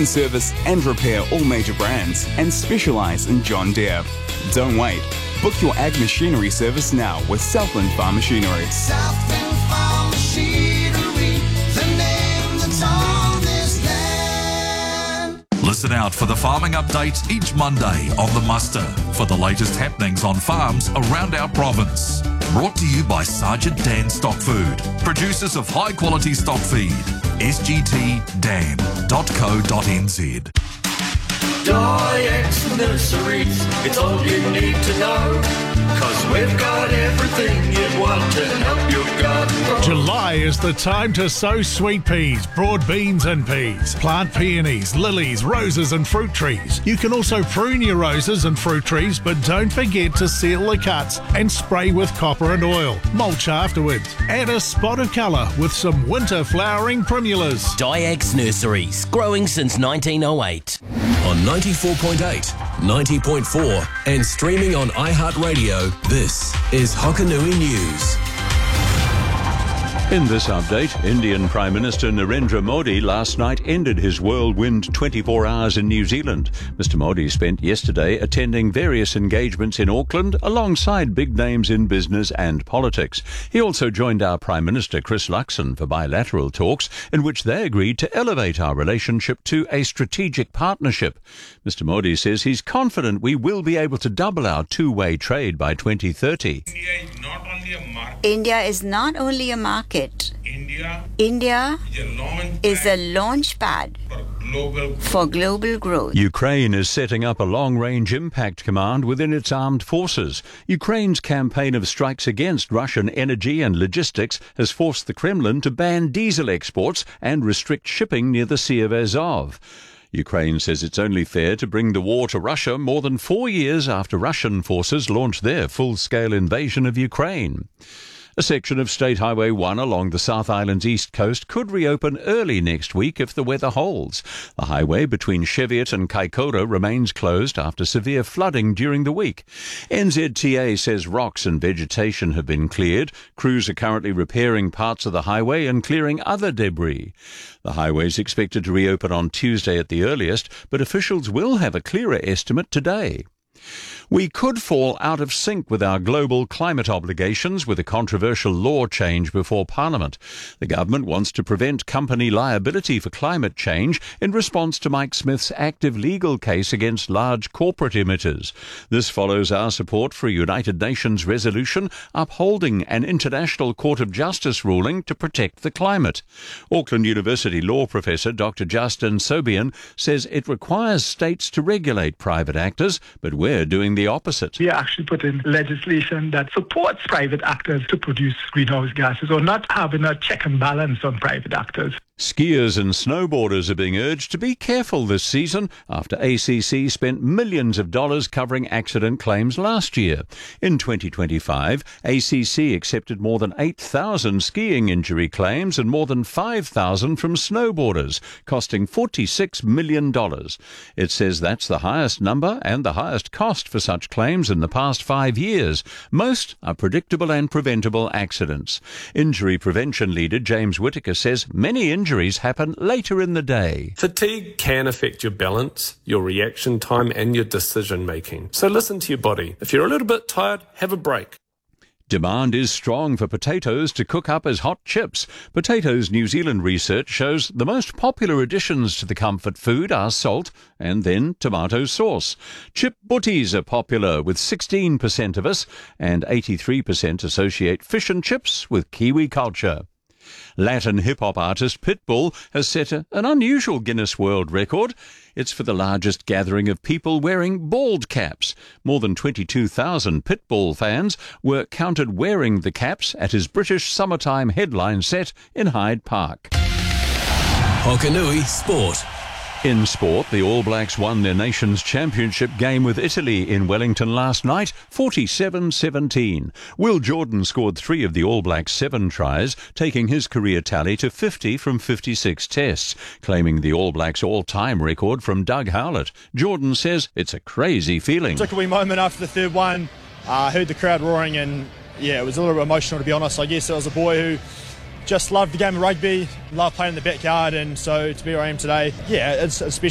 can service and repair all major brands and specialise in John Deere. Don't wait. Book your ag machinery service now with Southland Farm Machinery. Southland Farm Machinery, the name that's on this land. Listen out for the farming updates each Monday on The Muster for the latest happenings on farms around our province. Brought to you by Sergeant Dan Stock Food, producers of high quality stock feed. sgtdan.co.nz. Dyex Nurseries, it's all you need to know, 'cause we've got everything you'd want to help your garden grow. July is the time to sow sweet peas, broad beans and peas. Plant peonies, lilies, roses and fruit trees. You can also prune your roses and fruit trees, but don't forget to seal the cuts and spray with copper and oil. Mulch afterwards. Add a spot of colour with some winter flowering primulas. Dyax Nurseries, growing since 1908. On 94.8, 90.4 and streaming on iHeartRadio, this is Hokanui News. In this update, Indian Prime Minister Narendra Modi last night ended his whirlwind 24 hours in New Zealand. Mr Modi spent yesterday attending various engagements in Auckland alongside big names in business and politics. He also joined our Prime Minister Chris Luxon for bilateral talks in which they agreed to elevate our relationship to a strategic partnership. Mr Modi says he's confident we will be able to double our two-way trade by 2030. India is not only a market. India is a launch pad for global growth. Ukraine is setting up a long-range impact command within its armed forces. Ukraine's campaign of strikes against Russian energy and logistics has forced the Kremlin to ban diesel exports and restrict shipping near the Sea of Azov. Ukraine says it's only fair to bring the war to Russia more than 4 years after Russian forces launched their full-scale invasion of Ukraine. A section of State Highway 1 along the South Island's east coast could reopen early next week if the weather holds. The highway between Cheviot and Kaikoura remains closed after severe flooding during the week. NZTA says rocks and vegetation have been cleared. Crews are currently repairing parts of the highway and clearing other debris. The highway is expected to reopen on Tuesday at the earliest, but officials will have a clearer estimate today. We could fall out of sync with our global climate obligations with a controversial law change before Parliament. The government wants to prevent company liability for climate change in response to Mike Smith's active legal case against large corporate emitters. This follows our support for a United Nations resolution upholding an International Court of Justice ruling to protect the climate. Auckland University law professor Dr. Justin Sobian says it requires states to regulate private actors, but we're doing the opposite. We actually put in legislation that supports private actors to produce greenhouse gases, or not having a check and balance on private actors. Skiers and snowboarders are being urged to be careful this season after ACC spent millions of dollars covering accident claims last year. In 2025, ACC accepted more than 8,000 skiing injury claims and more than 5,000 from snowboarders, costing $46 million. It says that's the highest number and the highest cost for such claims in the past 5 years. Most are predictable and preventable accidents. Injury prevention leader James Whittaker says many injuries happen later in the day. Fatigue can affect your balance, your reaction time and your decision making. So listen to your body. If you're a little bit tired, have a break. Demand is strong for potatoes to cook up as hot chips. Potatoes New Zealand research shows the most popular additions to the comfort food are salt and then tomato sauce. Chip butties are popular with 16% of us, and 83% associate fish and chips with Kiwi culture. Latin hip-hop artist Pitbull has set an unusual Guinness World Record. It's for the largest gathering of people wearing bald caps. More than 22,000 Pitbull fans were counted wearing the caps at his British summertime headline set in Hyde Park. Hokanui Sport. In sport, the All Blacks won their nation's championship game with Italy in Wellington last night, 47-17. Will Jordan scored 3 of the All Blacks' 7 tries, taking his career tally to 50 from 56 tests, claiming the All Blacks' all-time record from Doug Howlett. Jordan says it's a crazy feeling. Took a wee moment after the third one, heard the crowd roaring, and yeah, it was a little bit emotional, to be honest. I guess it was a boy who just loved the game of rugby, loved playing in the backyard, and so to be where I am today, yeah, it's special.